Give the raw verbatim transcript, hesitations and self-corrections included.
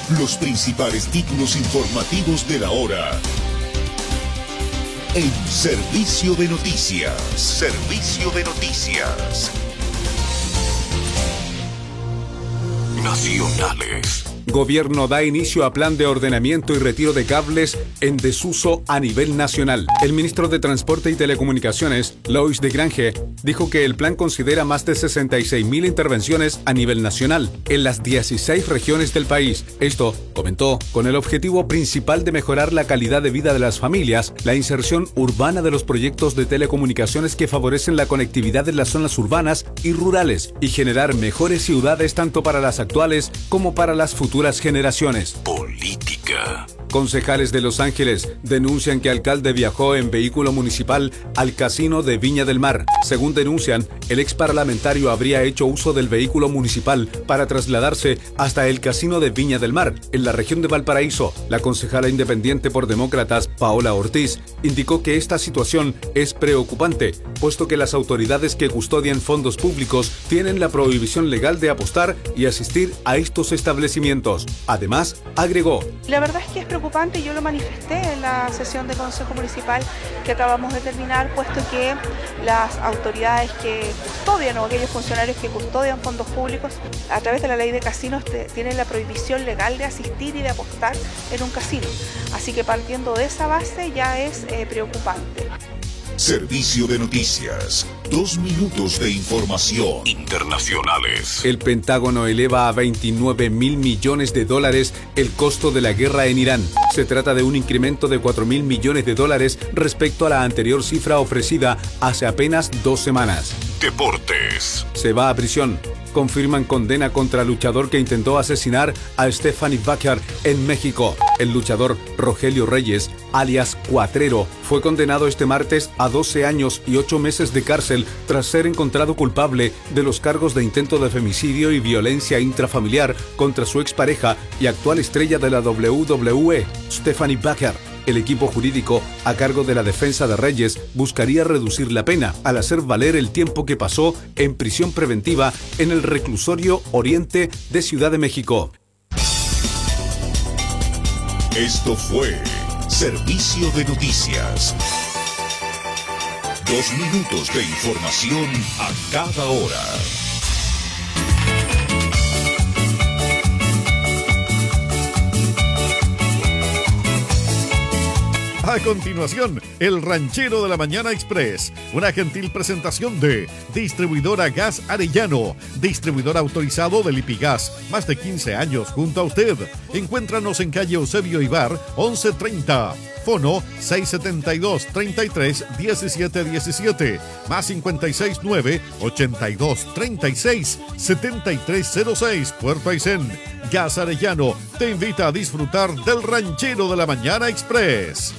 Los principales títulos informativos de la hora. En Servicio de Noticias. Servicio de Noticias. Nacionales. Gobierno da inicio a plan de ordenamiento y retiro de cables en desuso a nivel nacional. El ministro de Transporte y Telecomunicaciones, Lois de Grange, dijo que el plan considera más de sesenta y seis mil intervenciones a nivel nacional en las dieciséis regiones del país. Esto, comentó, con el objetivo principal de mejorar la calidad de vida de las familias, la inserción urbana de los proyectos de telecomunicaciones que favorecen la conectividad en las zonas urbanas y rurales y generar mejores ciudades tanto para las actuales como para las futuras generaciones. Política. Concejales de Los Ángeles denuncian que alcalde viajó en vehículo municipal al casino de Viña del Mar. Según denuncian, el ex parlamentario habría hecho uso del vehículo municipal para trasladarse hasta el casino de Viña del Mar, en la región de Valparaíso. La concejala independiente por Demócratas, Paola Ortiz, indicó que esta situación es preocupante, puesto que las autoridades que custodian fondos públicos tienen la prohibición legal de apostar y asistir a estos establecimientos. Además, agregó: La verdad es que es preocupante, yo lo manifesté en la sesión de Consejo Municipal que acabamos de terminar, puesto que las autoridades que custodian o aquellos funcionarios que custodian fondos públicos a través de la ley de casinos te, tienen la prohibición legal de asistir y de apostar en un casino. Así que partiendo de esa base ya es eh, preocupante. Servicio de Noticias. Dos minutos de información. Internacionales. El Pentágono eleva a veintinueve mil millones de dólares el costo de la guerra en Irán. Se trata de un incremento de cuatro mil millones de dólares respecto a la anterior cifra ofrecida hace apenas dos semanas. Deportes. Se va a prisión. Confirman condena contra el luchador que intentó asesinar a Stephanie Baker en México. El luchador Rogelio Reyes, alias Cuatrero, fue condenado este martes a doce años y ocho meses de cárcel tras ser encontrado culpable de los cargos de intento de femicidio y violencia intrafamiliar contra su expareja y actual estrella de la doble u doble u E, Stephanie Baker. El equipo jurídico a cargo de la defensa de Reyes buscaría reducir la pena al hacer valer el tiempo que pasó en prisión preventiva en el reclusorio Oriente de Ciudad de México. Esto fue Servicio de Noticias. Dos minutos de información a cada hora. A continuación, el Ranchero de la Mañana Express, una gentil presentación de Distribuidora Gas Arellano, distribuidor autorizado de Lipigas, más de quince años junto a usted. Encuéntranos en calle Eusebio Ibar, once treinta. Fono seis setenta y dos, treinta y tres, diecisiete diecisiete, más cincuenta y seis nueve, ochenta y dos, treinta y seis, setenta y tres cero seis, Puerto Aysén. Gas Arellano te invita a disfrutar del Ranchero de la Mañana Express.